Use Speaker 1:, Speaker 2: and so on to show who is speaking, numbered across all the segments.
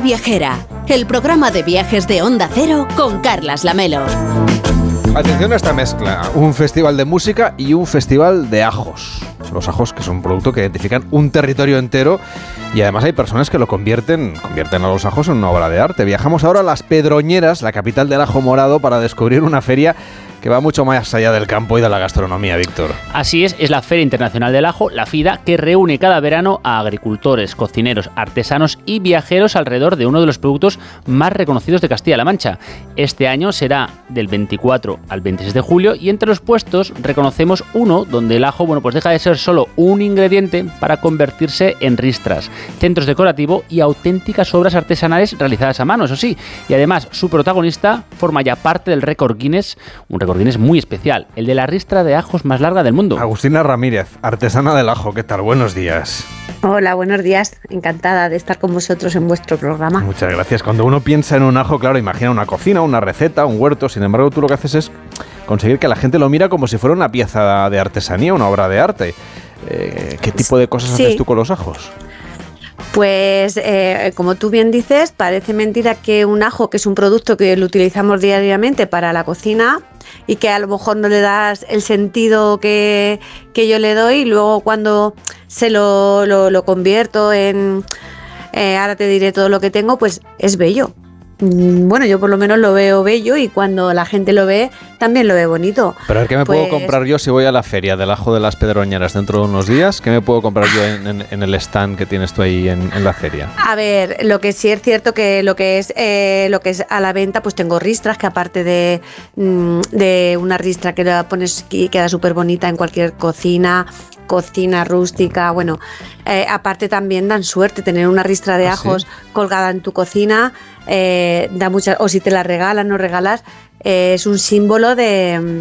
Speaker 1: Viajera, el programa de viajes de Onda Cero con Carlas Lamelo.
Speaker 2: Atención a esta mezcla, un festival de música y un festival de ajos. Los ajos, que son un producto que identifican un territorio entero, y además hay personas que lo convierten a los ajos en una obra de arte. Viajamos ahora a Las Pedroñeras, la capital del ajo morado, para descubrir una feria que va mucho más allá del campo y de la gastronomía, Víctor.
Speaker 3: Así es la Feria Internacional del Ajo, la FIDA, que reúne cada verano a agricultores, cocineros, artesanos y viajeros alrededor de uno de los productos más reconocidos de Castilla-La Mancha. Este año será del 24 al 26 de julio y entre los puestos reconocemos uno donde el ajo, pues deja de ser solo un ingrediente para convertirse en ristras, centros decorativos y auténticas obras artesanales realizadas a mano, eso sí. Y además, su protagonista forma ya parte del récord Guinness, un récord Guinness muy especial, el de la ristra de ajos más larga del mundo.
Speaker 2: Agustina Ramírez, artesana del ajo, ¿qué tal? Buenos días.
Speaker 4: Hola, buenos días. Encantada de estar con vosotros en vuestro programa.
Speaker 2: Muchas gracias. Cuando uno piensa en un ajo, claro, imagina una cocina, una receta, un huerto. Sin embargo, tú lo que haces es conseguir que la gente lo mira como si fuera una pieza de artesanía, una obra de arte. ¿Qué tipo de cosas haces tú con los ajos?
Speaker 4: Pues, como tú bien dices, parece mentira que un ajo, que es un producto que lo utilizamos diariamente para la cocina y que a lo mejor no le das el sentido que yo le doy, y luego cuando se lo convierto en... ahora te diré todo lo que tengo, pues es bello. Bueno, yo por lo menos lo veo bello y cuando la gente lo ve, también lo ve bonito.
Speaker 2: Pero a ver, ¿qué me puedo comprar yo si voy a la feria del ajo de Las Pedroñeras dentro de unos días? ¿Qué me puedo comprar yo en el stand que tienes tú ahí en la feria?
Speaker 4: A ver, lo que sí es cierto que lo que es a la venta, pues tengo ristras, que aparte de una ristra que la pones y queda súper bonita en cualquier cocina rústica, bueno, aparte también dan suerte tener una ristra de ajos colgada en tu cocina, da muchas, o si te la regalan o regalas, es un símbolo de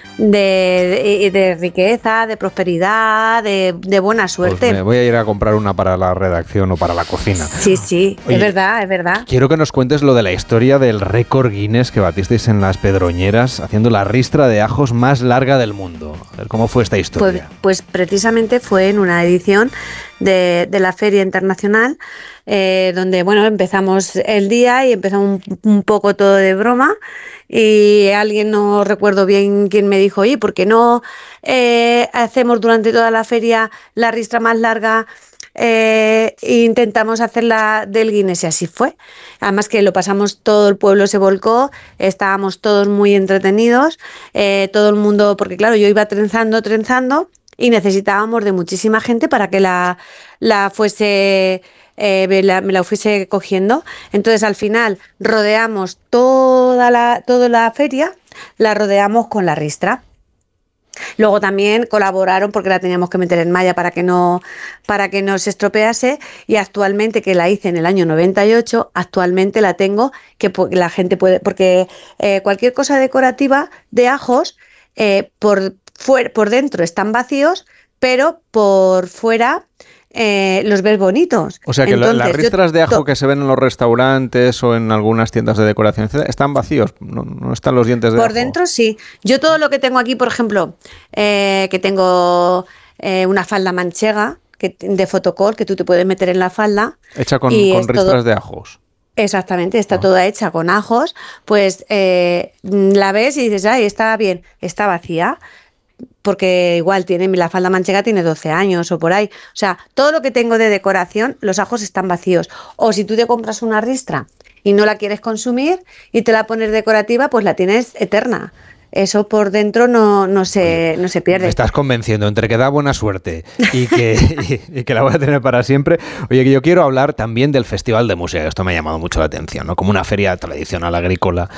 Speaker 4: riqueza, de prosperidad, de buena suerte.
Speaker 2: Pues me voy a ir a comprar una para la redacción o para la cocina.
Speaker 4: Sí, oye, es verdad.
Speaker 2: Quiero que nos cuentes lo de la historia del récord Guinness que batisteis en Las Pedroñeras haciendo la ristra de ajos más larga del mundo. A ver, ¿cómo fue esta historia?
Speaker 4: Pues precisamente fue en una edición de la Feria Internacional, donde, bueno, empezamos el día y empezamos un poco todo de broma. Y alguien, no recuerdo bien quién, me dijo, oye, ¿por qué no hacemos durante toda la feria la ristra más larga e intentamos hacerla del Guinness? Y así fue. Además que lo pasamos, todo el pueblo se volcó, estábamos todos muy entretenidos, todo el mundo, porque claro, yo iba trenzando y necesitábamos de muchísima gente para que la fuese... me la fuese cogiendo. Entonces al final rodeamos toda la feria, la rodeamos con la ristra. Luego también colaboraron porque la teníamos que meter en malla para que no se estropease, y actualmente, que la hice en el año 98, actualmente la tengo, que la gente puede, porque cualquier cosa decorativa de ajos, por dentro están vacíos, pero por fuera los ves bonitos.
Speaker 2: O sea que las ristras de ajo que se ven en los restaurantes o en algunas tiendas de decoración están vacíos, no están los dientes de ajo.
Speaker 4: Por dentro sí. Yo todo lo que tengo aquí, por ejemplo, que tengo una falda manchega de fotocol que tú te puedes meter en la falda.
Speaker 2: Hecha con ristras de ajos.
Speaker 4: Exactamente, está toda hecha con ajos, pues la ves y dices, ay, está bien, está vacía. Porque igual la falda manchega tiene 12 años o por ahí. O sea, todo lo que tengo de decoración, los ajos están vacíos. O si tú te compras una ristra y no la quieres consumir y te la pones decorativa, pues la tienes eterna. Eso por dentro no se pierde.
Speaker 2: Me estás convenciendo entre que da buena suerte y que la voy a tener para siempre. Oye, que yo quiero hablar también del Festival de Música. Esto me ha llamado mucho la atención, ¿no? Como una feria tradicional agrícola